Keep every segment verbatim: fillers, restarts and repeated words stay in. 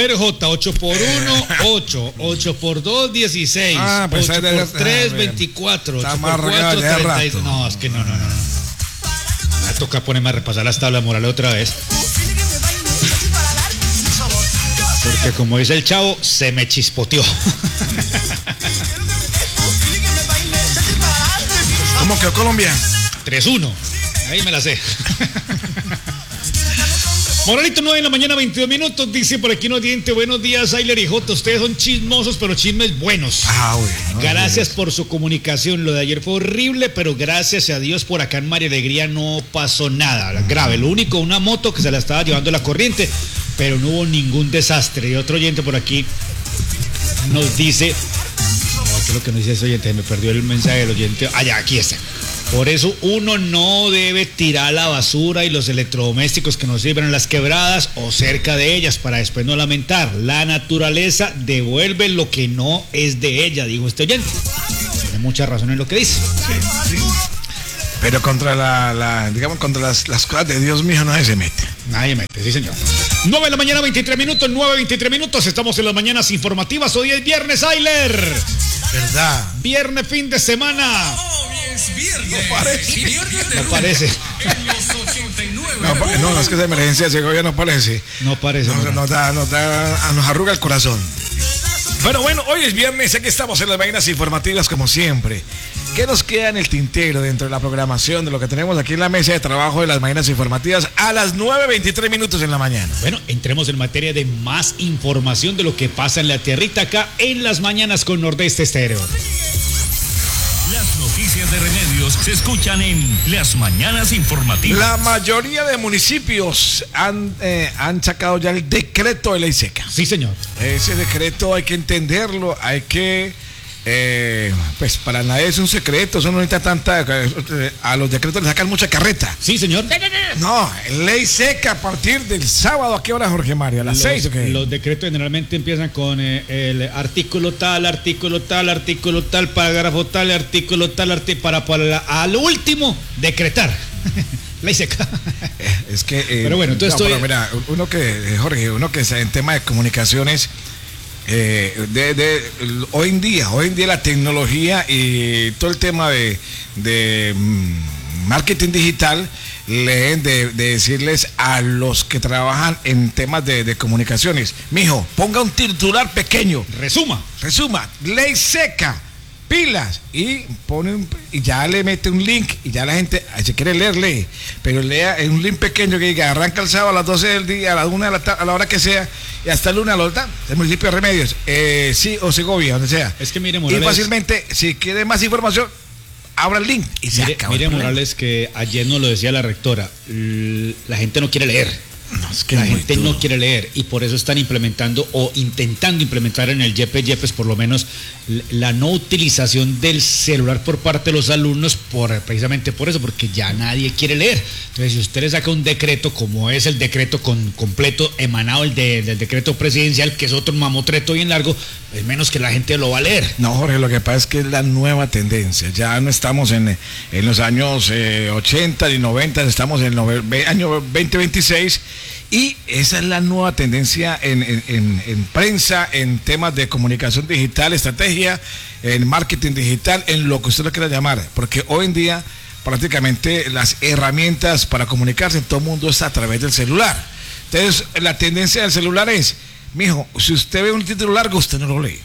ver, J, ocho por uno, ocho, ocho por dos, dieciséis, ah, pues ocho por tres, veinticuatro, ocho por cuatro, treinta y seis. No, es que no, no, no. Me toca ponerme a repasar las tablas morales otra vez. Porque como dice el chavo, se me chispoteó. ¿Cómo quedó Colombia? tres uno. Ahí me la sé. Moralito, nueve de la mañana, veintidós minutos. Dice por aquí un oyente: buenos días, Ayler y Jota. Ustedes son chismosos, pero chismes buenos. Ah, bueno. Gracias por su comunicación. Lo de ayer fue horrible, pero gracias a Dios por acá en María Alegría no pasó nada grave. Lo único, una moto que se la estaba llevando la corriente, pero no hubo ningún desastre. Y otro oyente por aquí nos dice: ¿qué es lo que nos dice ese oyente? Me perdió el mensaje del oyente. Ah, ya, aquí está. Por eso uno no debe tirar la basura y los electrodomésticos que nos sirven en las quebradas o cerca de ellas para después no lamentar. La naturaleza devuelve lo que no es de ella, dijo este oyente. Tiene mucha razón en lo que dice. Sí, sí. Pero contra la, la digamos, contra las, las cosas de Dios, mijo, nadie se mete. Nadie mete, sí, señor. nueve de la mañana, veintitrés minutos, nueve veintitrés minutos. Estamos en las mañanas informativas. Hoy es viernes, Ayler. ¿Verdad? Viernes, fin de semana. Es viernes. No parece. Viernes de No lunes. parece. En los ochenta y nueve. No, pa- no, es que esa emergencia llegó, ya no parece. No parece. Nos, Morales. nos da, nos da, nos arruga el corazón. Bueno, bueno, hoy es viernes, aquí estamos en las mañanas informativas como siempre. ¿Qué nos queda en el tintero dentro de la programación de lo que tenemos aquí en la mesa de trabajo de las mañanas informativas a las nueve veintitrés minutos en la mañana? Bueno, entremos en materia de más información de lo que pasa en la tierrita acá en las mañanas con Nordeste Estéreo. Las noticias de Remedios se escuchan en Las Mañanas Informativas. La mayoría de municipios han, eh, han sacado ya el decreto de ley seca. Sí, señor. Ese decreto hay que entenderlo, hay que... Eh, pues para nadie es un secreto, eso no necesita tanta... Eh, a los decretos le sacan mucha carreta. Sí, señor. No, ley seca a partir del sábado. ¿A qué hora, Jorge Mario? ¿A las Los, seis o qué? los decretos generalmente empiezan con eh, el artículo tal, artículo tal, artículo tal, parágrafo tal, artículo tal, artículo para, para la- al último decretar. Ley seca. Es que... eh, Pero bueno, entonces no, estoy- pero mira, uno que, eh, Jorge, uno que está en tema de comunicaciones... Eh, de, de, hoy en día, hoy en día la tecnología y todo el tema de, de mm, marketing digital le deben de, de decirles a los que trabajan en temas de, de comunicaciones: mijo, ponga un titular pequeño, Resuma. resuma, ley seca, pilas, y pone un, y ya le mete un link y ya la gente, si quiere leer, lee, pero lea en un link pequeño que diga: arranca el sábado a las doce del día, a la una de la tarde, a la hora que sea, y hasta el lunes a la hora, el municipio de Remedios, eh, sí, o Segovia, donde sea. Es que mire, Y Morales. fácilmente, si quiere más información, abra el link y se Mire, acabó. mire el problema. Morales, que ayer nos lo decía la rectora. l- La gente no quiere leer. No, es que La es muy gente duro. no quiere leer y por eso están implementando o intentando implementar en el Yepes Yepes por lo menos l- la no utilización del celular por parte de los alumnos, por precisamente por eso, porque ya nadie quiere leer. Entonces, si usted le saca un decreto, como es el decreto con, completo emanado el de- del decreto presidencial, que es otro mamotreto bien largo, es menos que la gente lo va a leer. No, Jorge, lo que pasa es que es la nueva tendencia. Ya no estamos en, en los años eh, ochenta y noventa, estamos en el nove- ve- año veinte veintiséis, y esa es la nueva tendencia en, en- en- en prensa, en temas de comunicación digital, estrategia, en marketing digital, en lo que usted lo quiera llamar. Porque hoy en día prácticamente las herramientas para comunicarse en todo el mundo está a través del celular. Entonces, la tendencia del celular es: mijo, si usted ve un título largo, usted no lo lee.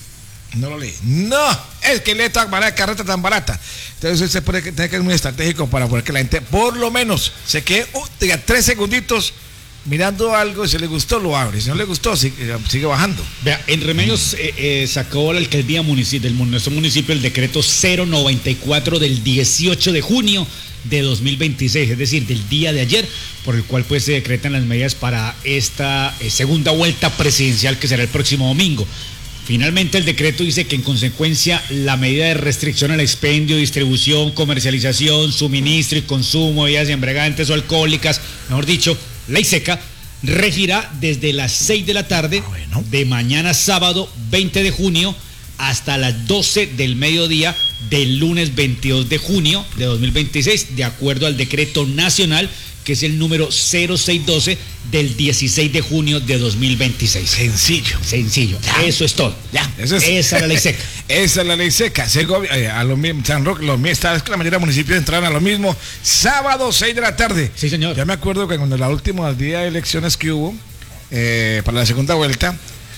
No lo lee. No, es que lee tan barata, carreta tan barata. Entonces usted puede que tener que ser muy estratégico para poder que la gente, por lo menos, se quede uh, diga, tres segunditos mirando algo, y si le gustó, lo abre. Si no le gustó, sigue, sigue bajando. Vea, en Remedios eh, eh, sacó la alcaldía munici- del mun- nuestro municipio el decreto cero noventa y cuatro del dieciocho de junio de dos mil veintiséis, es decir, del día de ayer, por el cual pues se decretan las medidas para esta eh, segunda vuelta presidencial que será el próximo domingo. Finalmente el decreto dice que en consecuencia la medida de restricción al expendio, distribución, comercialización, suministro y consumo de bebidas embriagantes o alcohólicas, mejor dicho, ley seca, regirá desde las seis de la tarde Ah, bueno. de mañana sábado veinte de junio hasta las doce del mediodía del lunes veintidós de junio de dos mil veintiséis, de acuerdo al decreto nacional que es el número cero seis doce del dieciséis de junio de dos mil veintiséis. Sencillo. Sencillo. Ya. Eso es todo. Ya. Eso es, Esa es la ley seca. Esa es la ley seca. Eh, a lo mismo, San Roque, los esta vez que la mayoría de municipios entraron a lo mismo. Sábado, seis de la tarde. Sí, señor. Ya me acuerdo que cuando la última día de elecciones que hubo, eh, para la segunda vuelta,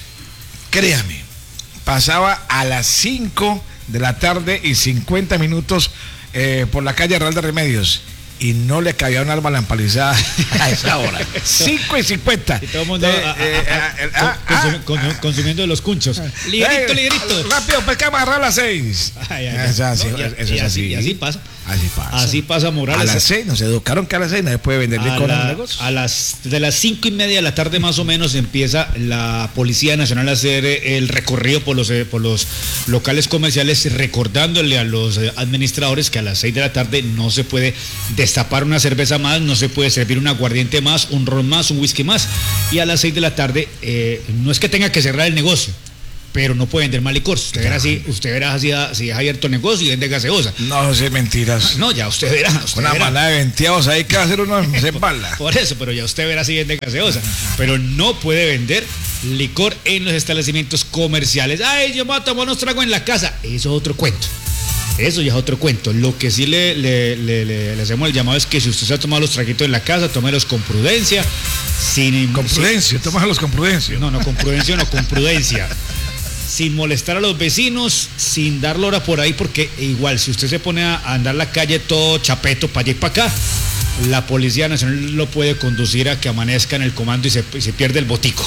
créame, pasaba a las cinco de la tarde y cincuenta minutos eh, por la calle Real de Remedios. Y no le cabía un arma a la empalizada a esa hora. cinco y cincuenta. Y todo el mundo eh, eh, eh, ah, consum, consum, ah, consumiendo de los cunchos. Ligerito, eh, ligerito. Rápido, pues que agarrar a las seis. Ay, ay, ay. Eso, así, no, y, eso y es así. Y así pasa. Así pasa. Así pasa, Morales. A las seis, nos educaron que a las seis nadie puede vender licor en los negocios. A las de las cinco y media de la tarde más o menos empieza la Policía Nacional a hacer el recorrido por los, por los locales comerciales, recordándole a los administradores que a las seis de la tarde no se puede destapar una cerveza más, no se puede servir un aguardiente más, un ron más, un whisky más. Y a las seis de la tarde eh, no es que tenga que cerrar el negocio, pero no puede vender más licor. Usted verá si usted verá si ha, si ha abierto negocio y vende gaseosa. No, sé, mentiras. No, ya usted verá. Usted Una verá. manada de venteados ahí que va a hacer uno se bala. Por eso, pero ya usted verá si vende gaseosa. Pero no puede vender licor en los establecimientos comerciales. Ay, yo me voy a tomar unos tragos en la casa. Eso es otro cuento. Eso ya es otro cuento. Lo que sí le, le, le, le, le hacemos el llamado es que si usted se ha tomado los traguitos en la casa, tómelos con prudencia. Sin, con prudencia, sin, tómalos con prudencia. No, no, con prudencia, no, con prudencia. Sin molestar a los vecinos, sin dar hora por ahí, porque igual si usted se pone a andar la calle todo chapeto para allá y para acá, la Policía Nacional lo puede conducir a que amanezca en el comando y se, y se pierde el botico.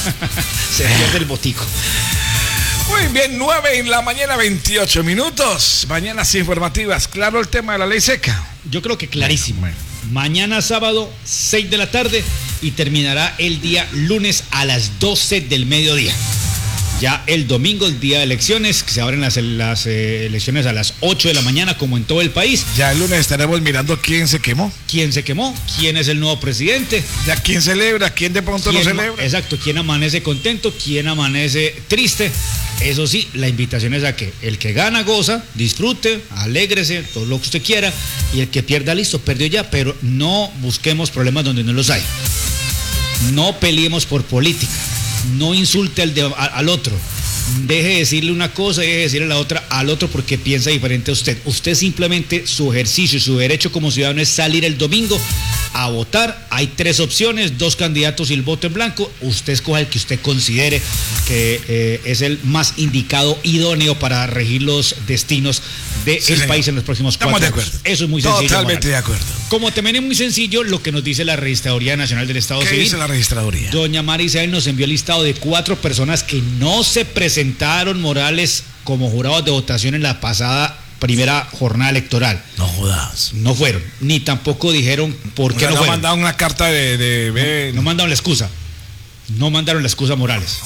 Se pierde el botico. Muy bien, nueve en la mañana, veintiocho minutos. Mañanas informativas. Claro el tema de la ley seca. Yo creo que clarísimo. Mañana sábado, seis de la tarde y terminará el día lunes a las doce del mediodía. Ya el domingo, el día de elecciones, que se abren las, las eh, elecciones a las ocho de la mañana, como en todo el país. Ya el lunes estaremos mirando quién se quemó. ¿Quién se quemó? ¿Quién es el nuevo presidente? Ya quién celebra, quién de pronto no celebra. Exacto, quién amanece contento, quién amanece triste. Eso sí, la invitación es a que el que gana goza, disfrute, alégrese, todo lo que usted quiera, y el que pierda, listo, perdió ya, pero no busquemos problemas donde no los hay. No peleemos por política. No insulte al, de, a, al otro. Deje de decirle una cosa y deje de decirle la otra al otro porque piensa diferente a usted. Usted simplemente, su ejercicio, su derecho como ciudadano es salir el domingo a votar. Hay tres opciones, dos candidatos y el voto en blanco. Usted escoja el que usted considere que eh, es el más indicado, idóneo para regir los destinos del sí, país en los próximos Estamos cuatro de años. acuerdo. Eso es muy sencillo. Totalmente de acuerdo. Como también es muy sencillo lo que nos dice la Registraduría Nacional del Estado ¿Qué Civil. dice la Registraduría? Doña Mari Isabel nos envió el listado de cuatro personas que no se presentaron, Morales, como jurados de votación en la pasada primera jornada electoral. No jodas. No fueron, ni tampoco dijeron por qué o sea, no, no fueron. mandaron una carta de... de, de... No, no mandaron la excusa. No mandaron la excusa, Morales.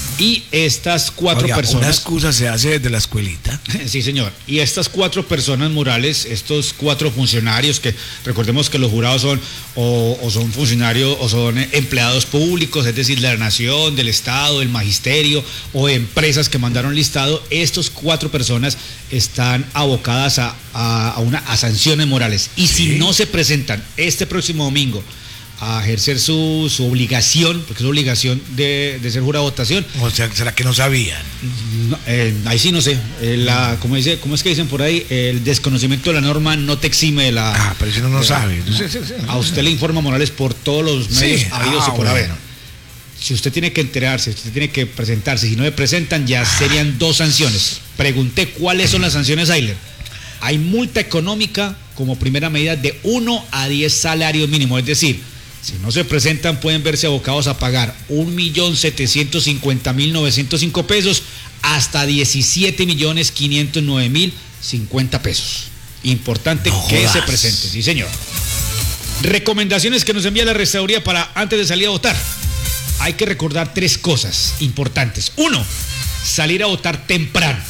Y estas cuatro Oiga, personas... una excusa se hace desde la escuelita. Sí, señor. Y estas cuatro personas, Morales, estos cuatro funcionarios, que recordemos que los jurados son o, o son funcionarios o son empleados públicos, es decir, de la nación, del Estado, del magisterio o empresas que mandaron listado, estos cuatro personas están abocadas a, a, a, una, a sanciones morales. Y sí. Si no se presentan este próximo domingo a ejercer su, su obligación, porque es obligación de, de ser jurado de votación. O sea, ¿será que no sabían? No, eh, ahí sí no sé. Eh, la, ¿cómo, dice, ¿Cómo es que dicen por ahí? El desconocimiento de la norma no te exime de la... Ah, pero si uno no sabe. No. Sí, sí, sí. A usted le informa, Morales, por todos los medios sí. habidos ah, y por bueno. haber. Si usted tiene que enterarse, usted tiene que presentarse, si no le presentan ya serían dos sanciones. Pregunté cuáles son las sanciones, Ayler. Hay multa económica como primera medida de uno a diez salarios mínimos, es decir, si no se presentan pueden verse abocados a pagar un millón setecientos cincuenta mil novecientos cinco pesos hasta diecisiete millones quinientos nueve mil cincuenta pesos. Importante no que jodas. se presente, sí señor. Recomendaciones que nos envía la Registraduría para antes de salir a votar. Hay que recordar tres cosas importantes. Uno, salir a votar temprano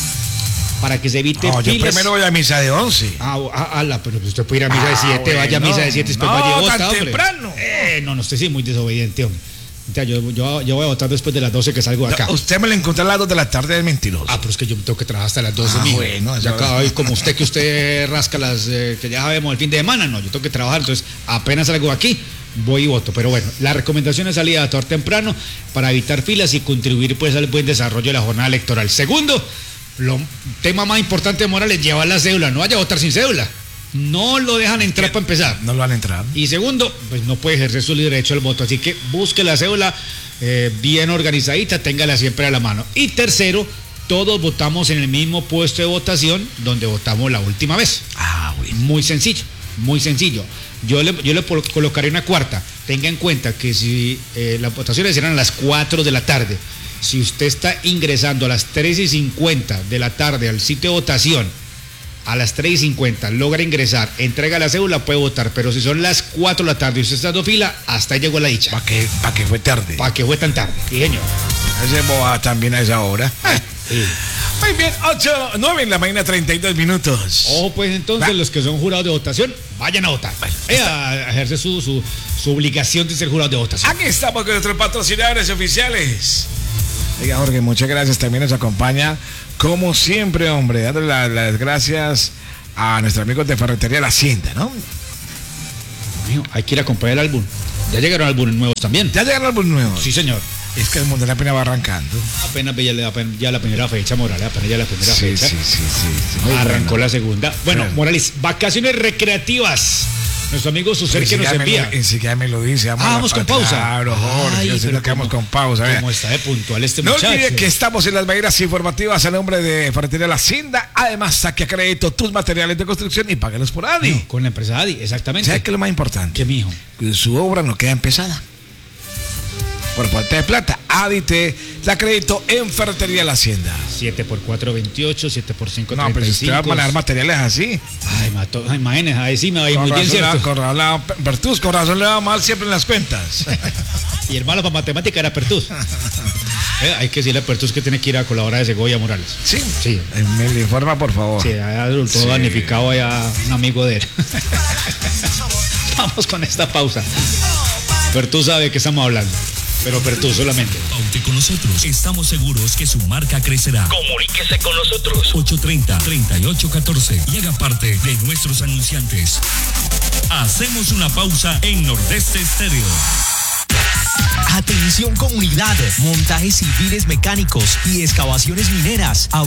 para que se evite No, yo filas. primero voy a misa de once. Ah, ah, ala, pero usted puede ir a misa Ah, de siete, bueno. vaya a misa de siete, después No, vaya y tan vota, hombre. temprano. Eh, no, no, usted sí es muy desobediente, hombre. Ya, yo, yo, yo voy a votar después de las doce que salgo de acá. No, usted me lo encontró a las dos de la tarde, es mentiroso. Ah, pero es que yo tengo que trabajar hasta las doce, Ah, mijo. bueno, ya eso- acá, hoy como usted que usted rasca las eh, que ya sabemos el fin de semana, no, yo tengo que trabajar, entonces apenas salgo de aquí, voy y voto. Pero bueno, la recomendación es salir a votar temprano para evitar filas y contribuir pues al buen desarrollo de la jornada electoral. Segundo, lo tema más importante de Morales, llevar la cédula, no vaya a votar sin cédula. No lo dejan entrar para empezar. No lo han entrado. Y segundo, pues no puede ejercer su derecho al voto, así que busque la cédula eh, bien organizadita, téngala siempre a la mano. Y tercero, todos votamos en el mismo puesto de votación donde votamos la última vez. Ah, bueno. Muy sencillo, muy sencillo. Yo le, yo le pol- colocaré una cuarta. Tenga en cuenta que si eh, las votaciones eran a las cuatro de la tarde, si usted está ingresando a las tres y cincuenta de la tarde al sitio de votación, a las tres y cincuenta logra ingresar, entrega la cédula, puede votar, pero si son las cuatro de la tarde y usted está dando fila, hasta ahí llegó la dicha. ¿Para qué, pa' qué fue tarde? ¿Para qué fue tan tarde? Sí, señor. Ese boba también a esa hora. Sí. Muy bien, ocho, nueve en la mañana, treinta y dos minutos. Ojo, pues entonces, Va. los que son jurados de votación, vayan a votar. Eh, a ejercer su, su, su obligación de ser jurados de votación. Aquí estamos con nuestros patrocinadores oficiales. Oiga, Jorge, muchas gracias. También nos acompaña, como siempre, hombre, dándole la- las gracias a nuestros amigos de Ferretería La Hacienda, ¿no? Mijo, hay que ir a comprar el álbum. Ya llegaron álbumes nuevos también. Ya llegaron álbumes nuevos. Sí, señor. Es que el mundo apenas va arrancando. Apenas ya, la- apenas ya la primera fecha, Morales, apenas ya la primera Sí, fecha. sí, sí, sí, sí. Muy Arrancó bueno. la segunda. Bueno, Bueno. Morales, vacaciones recreativas. Nuestro amigo Suser que nos Enseguida me envía. lo- enseguida me lo dice. Ah, a la vamos con pa- pausa. Claro, Jorge. Ay, yo sé pero que vamos cómo- con pausa. vea. ¿Cómo está de puntual este No muchacho? olvide que estamos en las maneras informativas a nombre de Ferretería La Hacienda. Además, saque a crédito tus materiales de construcción y págalos por A D I. No, con la empresa Adi, exactamente. ¿Sabes qué es lo más importante? ¿Qué, mijo? Que su obra no queda empezada por falta de plata. A D I te da crédito en Ferretería La Hacienda. siete por cuatro, veintiocho, siete por cinco, No, pero si usted va a treinta y cinco. manejar materiales así. Ay, mato, ay, imagínese, ahí sí me va a ir Con muy bien, razón, le va- ¿cierto? con razón, le va- Bertus, con razón le va mal siempre en las cuentas. Y el malo para matemática era Pertus. Eh, hay que decirle a Pertus que tiene que ir a colaborar de Segovia Morales. Sí. Sí. Eh, Me lo informa, por favor. Sí, ha resultado Sí. damnificado allá un amigo de él. Vamos con esta pausa. Pertus sabe de qué estamos hablando, pero Pertus solamente. Paute con nosotros. Estamos seguros que su marca crecerá. Comuníquese con nosotros. ocho treinta, treinta y ocho catorce y haga parte de nuestros anunciantes. Hacemos una pausa en Nordeste Estéreo. Atención comunidad, montajes civiles mecánicos y excavaciones mineras.